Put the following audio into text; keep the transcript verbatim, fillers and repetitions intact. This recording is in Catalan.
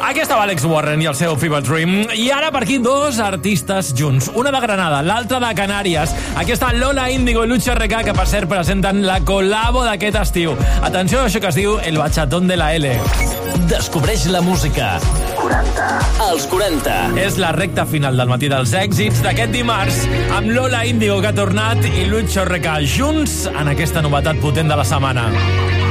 Aquí estava Alex Warren i el seu Fever Dream. I ara per aquí dos artistes junts. Una de Granada, l'altra de Canàries. Aquí està Lola Índigo i Lucho R K, que per cert presenten la col·labo d'aquest estiu. Atenció a això que es diu El Bachatón de la L. Descobreix la música. quaranta. Els quaranta. És la recta final del matí dels èxits d'aquest dimarts, amb Lola Índigo, que ha tornat, i Lucho R K junts en aquesta novetat potent de la setmana.